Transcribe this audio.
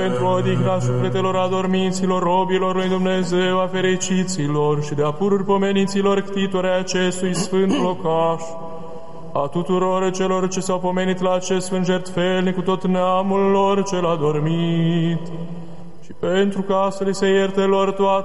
pentru odihna sufletelor adormiților, robilor lui Dumnezeu, a fericiților și de-a pururi pomeniților ctitore acestui sfânt locaș, a tuturor celor ce s-au pomenit la acest sfânt jertfelnic cu tot neamul lor cel adormit, și pentru ca să li se ierte lor toate